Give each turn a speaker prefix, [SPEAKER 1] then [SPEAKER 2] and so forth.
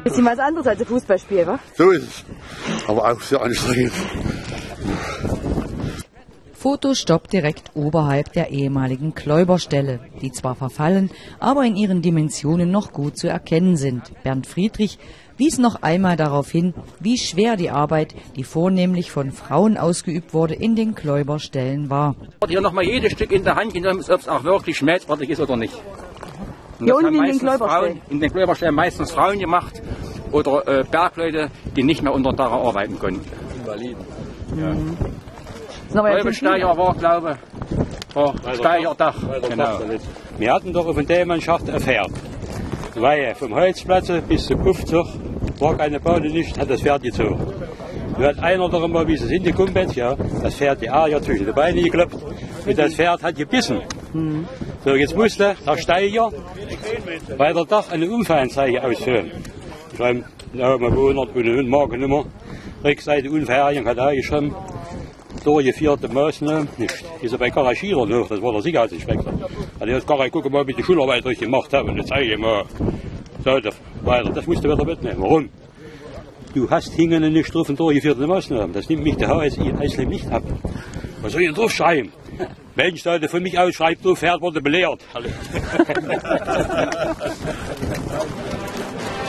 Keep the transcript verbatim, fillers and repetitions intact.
[SPEAKER 1] Bisschen was anderes als ein Fußballspiel, wa?
[SPEAKER 2] So ist es. Aber auch sehr anstrengend.
[SPEAKER 3] Fotostopp direkt oberhalb der ehemaligen Kläuberstelle, die zwar verfallen, aber in ihren Dimensionen noch gut zu erkennen sind. Bernd Friedrich wies noch einmal darauf hin, wie schwer die Arbeit, die vornehmlich von Frauen ausgeübt wurde, in den Kläuberstellen war.
[SPEAKER 4] Hier nochmal jedes Stück in der Hand genommen, ob es auch wirklich schmelzfertig ist oder nicht. Und
[SPEAKER 1] Hier
[SPEAKER 4] das
[SPEAKER 1] unten
[SPEAKER 4] haben
[SPEAKER 1] in den
[SPEAKER 4] meistens
[SPEAKER 1] Kläuberstellen?
[SPEAKER 4] Frauen, in den Kläuberstellen meistens Frauen gemacht oder äh, Bergleute, die nicht mehr unter Dach arbeiten konnten. Invaliden. Ja.
[SPEAKER 1] Mhm.
[SPEAKER 4] Kläubersteiger war, glaube ich, war Steigerdach. Genau.
[SPEAKER 5] Wir hatten doch auf dem Dämonschacht ein Pferd. Weil vom Holzplatz bis zum Aufzug war keine Bahn nicht, hat das Pferd gezogen. Da hat einer doch immer, wie es hingekommen ist, ja, das Pferd die Eier zwischen die Beine geklopft und das Pferd hat gebissen. Mhm. So, jetzt musste der Steiger bei der Dach eine Unfallanzeige ausfüllen. Schreiben, ja, man wohnt und eine Markennummer, Rückseite Unverheirung hat er geschrieben. Durchgeführte Maßnahmen nicht. Ist er bei Garagierer noch, das war der Sicherheitsinspektor. Also jetzt Garage, guck mal, wie die Schularbeit ich gemacht habe und jetzt zeige ich mal. So, das, weiter. Das musst du wieder mitnehmen. Warum? Du hast hingende nicht drauf und durchgeführte Maßnahmen. Das nimmt mich der H S I einzeln nicht ab. Was soll ich denn drauf schreiben? Mensch, Leute, von mich aus schreibt, du Pferd wurde belehrt.